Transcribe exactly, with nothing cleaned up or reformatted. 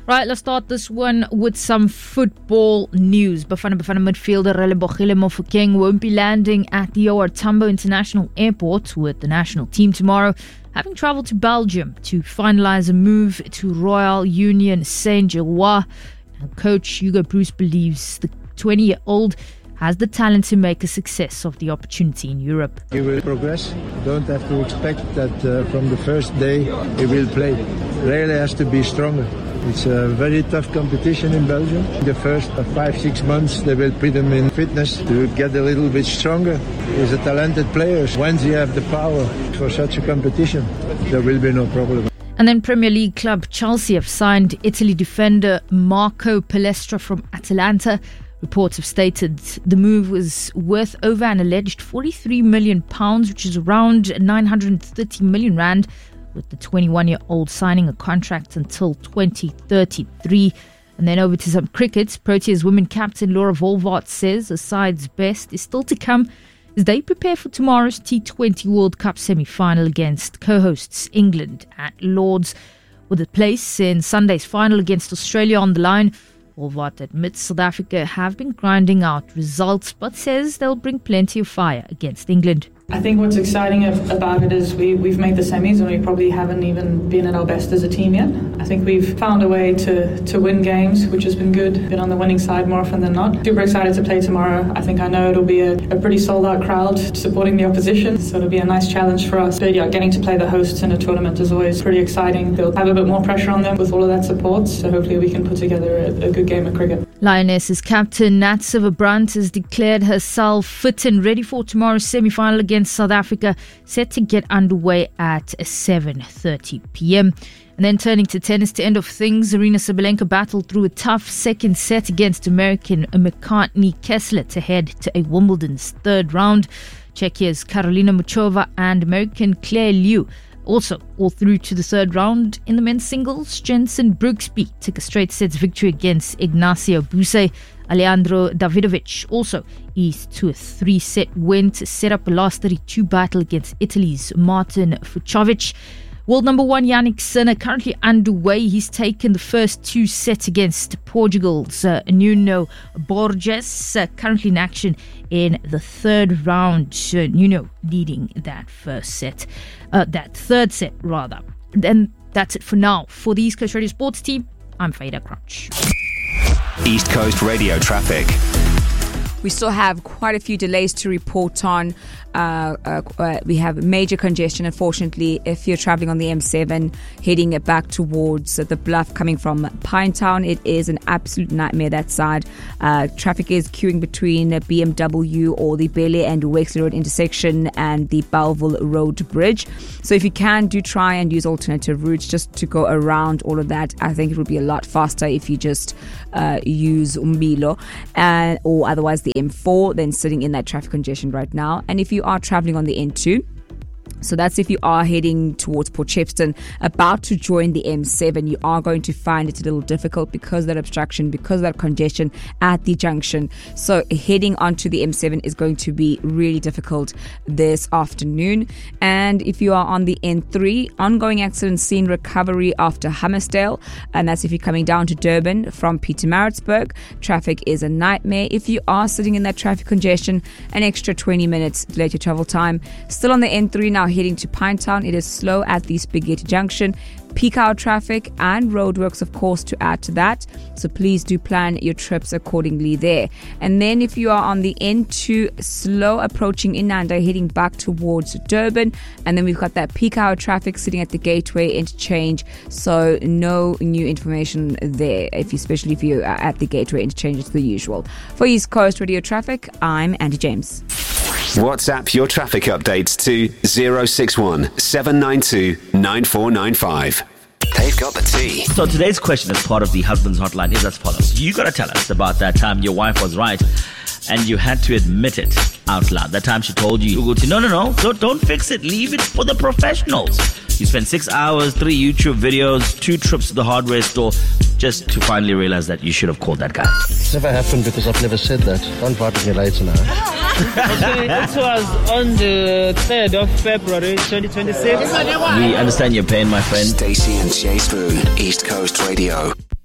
Right, let's start this one with some football news. Bafana Bafana midfielder Relebogile Mofokeng won't be landing at the O R Tambo International Airport with the national team tomorrow, having travelled to Belgium to finalise a move to Royal Union Saint-Gilloise. Coach Hugo Broos believes the twenty-year-old has the talent to make a success of the opportunity in Europe. He will progress. Don't have to expect that uh, from the first day he will play. Really has to be stronger. It's a very tough competition in Belgium. The first five, six months they will put him in fitness to get a little bit stronger. He's a talented player. Once you have the power for such a competition, there will be no problem. And then Premier League club Chelsea have signed Italy defender Marco Palestra from Atalanta. Reports have stated the move was worth over an alleged forty-three million pounds, which is around nine hundred thirty million rand, with the twenty-one-year-old signing a contract until twenty thirty-three. And then over to some cricket. Proteas women captain Laura Volvaert says the side's best is still to come as they prepare for tomorrow's T twenty World Cup semi-final against co-hosts England at Lords. With a place in Sunday's final against Australia on the line, Volvaert admits South Africa have been grinding out results, but says they'll bring plenty of fire against England. I think what's exciting about it is we, we've made the semis and we probably haven't even been at our best as a team yet. I think we've found a way to, to win games, which has been good. Been on the winning side more often than not. Super excited to play tomorrow. I think I know it'll be a, a pretty sold-out crowd supporting the opposition, so it'll be a nice challenge for us. But yeah, getting to play the hosts in a tournament is always pretty exciting. They'll have a bit more pressure on them with all of that support, so hopefully we can put together a, a good game of cricket. Lionesses captain Nat Silverbrandt has declared herself fit and ready for tomorrow's semi-final against South Africa, set to get underway at seven thirty p.m. And then turning to tennis to end off things, Aryna Sabalenka battled through a tough second set against American McCartney Kessler to head to a Wimbledon's third round. Czechia's Karolina Muchova and American Claire Liu also all through to the third round. In the men's singles, Jensen Brooksby took a straight sets victory against Ignacio Buse. Alejandro Davidovich also eased to a three-set win to set up a last thirty-two battle against Italy's Martin Fucsovics. World number one Yannick Sinner currently underway. He's taken the first two sets against Portugal's uh, Nuno Borges, uh, currently in action in the third round. Uh, Nuno leading that first set, uh, that third set rather. And that's it for now. For the East Coast Radio Sports team, I'm Faida Crunch. East Coast Radio traffic. We still have quite a few delays to report on. Uh, uh, uh, we have major congestion, unfortunately, if you're traveling on the M seven, heading back towards the Bluff, coming from Pinetown. It is an absolute nightmare, that side. Uh, traffic is queuing between B M W or the Bailey and Wexley Road intersection and the Belleville Road Bridge. So if you can, do try and use alternative routes just to go around all of that. I think it would be a lot faster if you just uh, use Umbilo, and, or otherwise the M four, then sitting in that traffic congestion right now. And if you are traveling on the N two, so that's if you are heading towards Port Shepstone, about to join the M seven, you are going to find it a little difficult because of that obstruction, because of that congestion at the junction. So heading onto the M seven is going to be really difficult this afternoon. And if you are on the N three, ongoing accident scene recovery after Hammersdale, and that's if you're coming down to Durban from Pietermaritzburg. Traffic is a nightmare. If you are sitting in that traffic congestion, an extra twenty minutes delayed your travel time. Still on the N three now, heading to Pinetown, it is slow at the Spaghetti Junction. Peak hour traffic and roadworks, of course, to add to that. So please do plan your trips accordingly there. And then if you are on the N two, slow approaching Inanda, heading back towards Durban. And then we've got that peak hour traffic sitting at the Gateway Interchange. So no new information there, if you, especially if you're at the Gateway Interchange. It's the usual. For East Coast Radio Traffic, I'm Andy James. WhatsApp your traffic updates to zero six one seven nine two nine four nine five. They've got the tea. So today's question as part of the Husband's Hotline is as follows. You got to tell us about that time your wife was right and you had to admit it out loud. That time she told you, no, no, no, don't, don't fix it. Leave it for the professionals. You spent six hours, three YouTube videos, two trips to the hardware store just to finally realize that you should have called that guy. It's never happened because I've never said that. Don't vibe me later now. Okay, it was on the third of February twenty twenty-six. We understand your pain, my friend. Stacey and Jay Spoon, East Coast Radio.